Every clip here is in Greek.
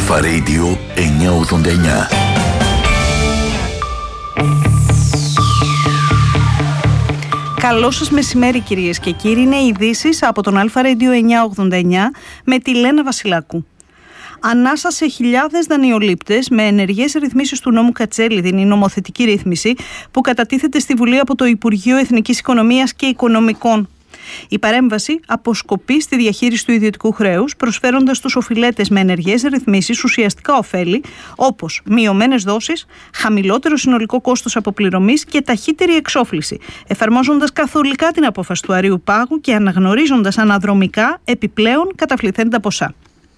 Αλφα Radio 989. Καλό σας μεσημέρι κυρίες και κύριοι, είναι οι ειδήσεις από τον Αλφα Radio 989 με τη Λένα Βασιλάκου. Ανάσα σε χιλιάδες δανειολήπτες με ενεργές ρυθμίσεις του νόμου Κατσέλιδη, είναι η νομοθετική ρύθμιση που κατατίθεται στη Βουλή από το Υπουργείο Εθνικής Οικονομίας και Οικονομικών. Η παρέμβαση αποσκοπεί στη διαχείριση του ιδιωτικού χρέους, προσφέροντας στους οφειλέτες με ενεργές ρυθμίσεις ουσιαστικά ωφέλη, όπως μειωμένες δόσεις, χαμηλότερο συνολικό κόστος αποπληρωμής και ταχύτερη εξόφληση, εφαρμόζοντας καθολικά την απόφαση του Αρείου Πάγου και αναγνωρίζοντας αναδρομικά επιπλέον καταβληθέντα ποσά.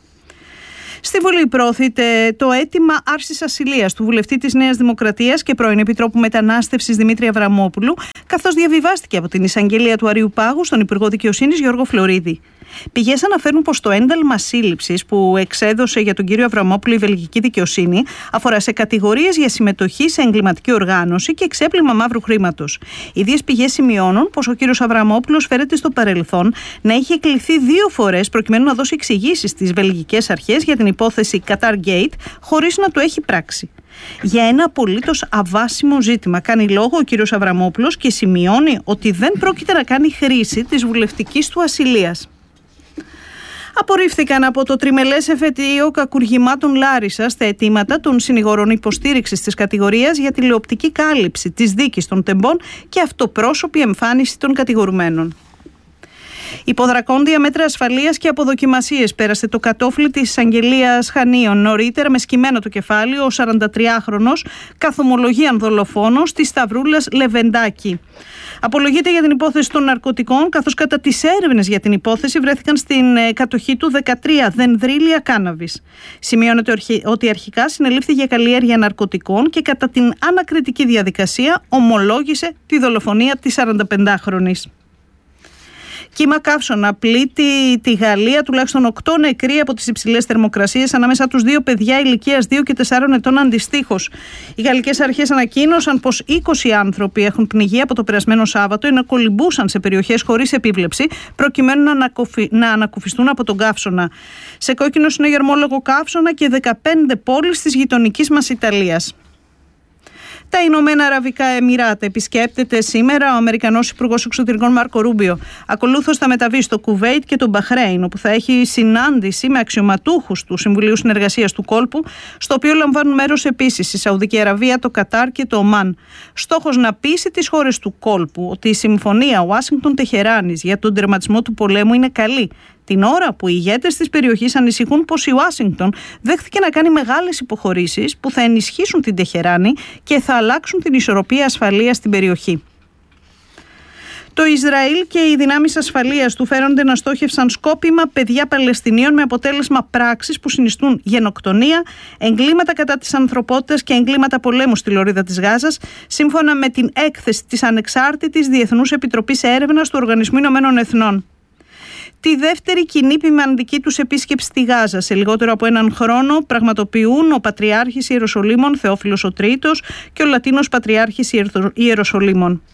Στη Βουλή προωθείται το αίτημα άρσης ασυλίας του βουλευτή της Νέας Δημοκρατίας και πρώην Επιτρόπου Μετανάστευσης Δημήτρη Αβραμόπουλου, καθώς διαβιβάστηκε από την εισαγγελία του Αρείου Πάγου στον Υπουργό Δικαιοσύνης Γιώργο Φλωρίδη. Πηγές αναφέρουν πως το ένταλμα σύλληψης που εξέδωσε για τον κύριο Αβραμόπουλο η βελγική δικαιοσύνη αφορά σε κατηγορίες για συμμετοχή σε εγκληματική οργάνωση και ξέπλυμα μαύρου χρήματος. Οι ίδιες πηγές σημειώνουν πως ο κύριος Αβραμόπουλος φέρεται στο παρελθόν να είχε κληθεί 2 φορές προκειμένου να δώσει εξηγήσεις στις βελγικές αρχές για την υπόθεση Qatar Gate, χωρίς να το έχει πράξει. Για ένα απολύτως αβάσιμο ζήτημα κάνει λόγο ο κύριος Αβραμόπουλος και σημειώνει ότι δεν πρόκειται να κάνει χρήση της βουλευτικής του ασυλίας. Απορρίφθηκαν από το τριμελές εφετείο κακουργημάτων Λάρισσας τα αιτήματα των συνηγορών υποστήριξης της κατηγορίας για τηλεοπτική κάλυψη της δίκης των τεμπών και αυτοπρόσωπη εμφάνιση των κατηγορουμένων. Υποδρακόντια μέτρα ασφαλείας και αποδοκιμασίες πέρασε το κατόφλι της εισαγγελίας Χανίων. Νωρίτερα, με σκυμμένο το κεφάλι, ο 43χρονος καθομολογίαν δολοφόνος της Σταυρούλας Λεβεντάκη. Απολογείται για την υπόθεση των ναρκωτικών, καθώς κατά τις έρευνες για την υπόθεση βρέθηκαν στην κατοχή του 13 δενδρίλια κάναβης. Σημειώνεται ότι αρχικά συνελήφθη για καλλιέργεια ναρκωτικών και κατά την ανακριτική διαδικασία ομολόγησε τη δολοφονία της 45χρονης. Κύμα καύσωνα πλήττει τη Γαλλία, τουλάχιστον 8 νεκροί από τις υψηλές θερμοκρασίες, ανάμεσα τους 2 παιδιά ηλικίας 2 και 4 ετών αντιστοίχως. Οι γαλλικές αρχές ανακοίνωσαν πως 20 άνθρωποι έχουν πνιγεί από το περασμένο Σάββατο ενώ κολυμπούσαν σε περιοχές χωρίς επίβλεψη, προκειμένου να ανακουφιστούν από τον καύσωνα. Σε κόκκινο συνογερμόλογο καύσωνα και 15 πόλεις της γειτονικής μας Ιταλίας. Τα Ηνωμένα Αραβικά Εμιράτα επισκέπτεται σήμερα ο Αμερικανός Υπουργός Εξωτερικών Μάρκο Ρούμπιο. Ακολούθως θα μεταβεί στο Κουβέιτ και τον Μπαχρέιν, όπου θα έχει συνάντηση με αξιωματούχους του Συμβουλίου Συνεργασίας του Κόλπου, στο οποίο λαμβάνουν μέρος επίσης η Σαουδική Αραβία, το Κατάρ και το Ομάν. Στόχος να πείσει τις χώρες του Κόλπου ότι η συμφωνία Ουάσιγκτον-Τεχεράνης για τον τερματισμό του πολέμου είναι καλή, την ώρα που οι ηγέτες της περιοχής ανησυχούν πως η Ουάσιγκτον δέχθηκε να κάνει μεγάλες υποχωρήσεις που θα ενισχύσουν την Τεχεράνη και θα αλλάξουν την ισορροπία ασφαλείας στην περιοχή. Το Ισραήλ και οι δυνάμεις ασφαλείας του φέρονται να στόχευσαν σκόπιμα παιδιά Παλαιστινίων με αποτέλεσμα πράξεις που συνιστούν γενοκτονία, εγκλήματα κατά της ανθρωπότητας και εγκλήματα πολέμου στη λωρίδα της Γάζας, σύμφωνα με την έκθεση της Ανεξάρτητης Διεθνούς Επιτροπής Έρευνας του Οργανισμού Ηνωμένων Εθνών. Τη δεύτερη κοινή ποιμαντική τους επίσκεψη στη Γάζα σε λιγότερο από έναν χρόνο πραγματοποιούν ο Πατριάρχης Ιεροσολύμων Θεόφιλος ο Τρίτος και ο Λατίνος Πατριάρχης Ιεροσολύμων.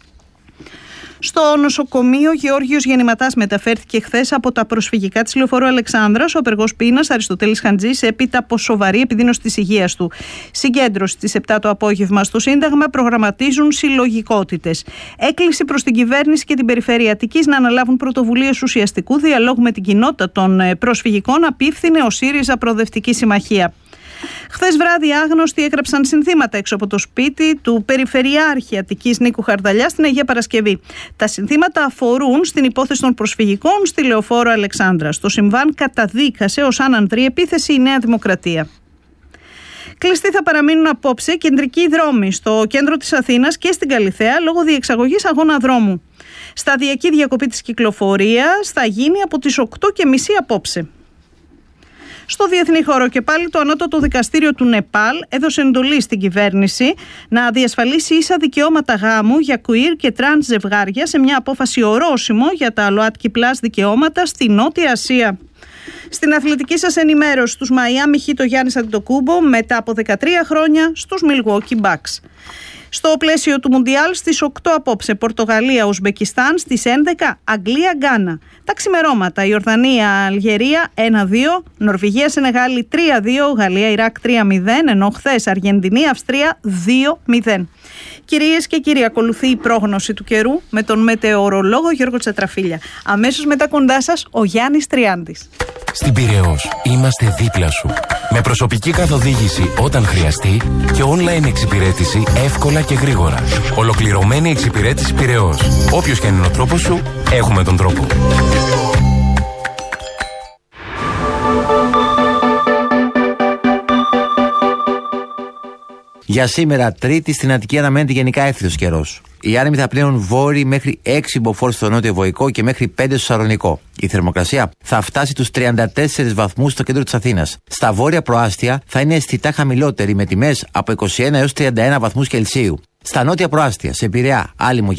Στο νοσοκομείο Γεώργιος Γεννηματάς μεταφέρθηκε χθες από τα προσφυγικά της Λεωφόρου Αλεξάνδρας ο απεργός πείνας Αριστοτέλης Χαντζής έπειτα από σοβαρή επιδείνωση της υγείας του. Συγκέντρωση στις 7 το απόγευμα στο Σύνταγμα προγραμματίζουν συλλογικότητες. Έκκληση προς την κυβέρνηση και την Περιφέρεια Αττικής να αναλάβουν πρωτοβουλίες ουσιαστικού διαλόγου με την κοινότητα των προσφυγικών απίφθινε ο ΣΥΡΙΖΑ Προοδευτική Συμμαχία. Χθες βράδυ άγνωστοι έγραψαν συνθήματα έξω από το σπίτι του Περιφερειάρχη Αττικής Νίκου Χαρδαλιά στην Αγία Παρασκευή. Τα συνθήματα αφορούν στην υπόθεση των προσφυγικών στη Λεωφόρο Αλεξάνδρας. Το συμβάν καταδίκασε ως άνανδρη επίθεση η Νέα Δημοκρατία. Κλειστοί θα παραμείνουν απόψε κεντρικοί δρόμοι στο κέντρο της Αθήνας και στην Καλιθέα λόγω διεξαγωγής αγώνα δρόμου. Σταδιακή διακοπή της κυκλοφορίας θα γίνει από τις 8:30 απόψε. Στο διεθνή χώρο και πάλι το Ανώτατο Δικαστήριο του Νεπάλ έδωσε εντολή στην κυβέρνηση να διασφαλίσει ίσα δικαιώματα γάμου για queer και τρανς ζευγάρια σε μια απόφαση ορόσημο για τα ΛΟΑΤΚΙ+ δικαιώματα στη Νότια Ασία. Στην αθλητική σας ενημέρωση, τους Μαϊάμι Χιτ ο Γιάννης Αντετοκούμπο μετά από 13 χρόνια στους Milwaukee Bucks. Στο πλαίσιο του Μουντιάλ στις 8 απόψε Πορτογαλία-Ουσμπεκιστάν, στις 11 Αγγλία-Γκάνα. Τα ξημερώματα Ιορδανία-Αλγερία 1-2, Νορβηγία-Σενεγάλη 3-2, Γαλλία-Ιράκ 3-0, ενώ χθες Αργεντινή-Αυστρία 2-0. Κυρίες και κύριοι, ακολουθεί η πρόγνωση του καιρού με τον μετεωρολόγο Γιώργο Τσατραφίλια. Αμέσως μετά κοντά σας ο Γιάννης Τριάντης. Στην Πειραιώς είμαστε δίπλα σου. Με προσωπική καθοδήγηση όταν χρειαστεί και online εξυπηρέτηση εύκολα και γρήγορα. Ολοκληρωμένη εξυπηρέτηση Πειραιώς. Όποιος και αν είναι ο τρόπος σου, έχουμε τον τρόπο. Για σήμερα, Τρίτη, στην Αττική αναμένεται γενικά εύθυος καιρός. Οι άνεμοι θα πλέουν βόρειοι μέχρι 6 μποφόρ στο νότιο Βοϊκό και μέχρι 5 στο Σαλονικό. Η θερμοκρασία θα φτάσει τους 34 βαθμούς στο κέντρο της Αθήνας. Στα βόρεια προάστια θα είναι αισθητά χαμηλότερη με τιμές από 21 έως 31 βαθμούς Κελσίου. Στα νότια προάστια, σε Πειραιά, Άλυμο και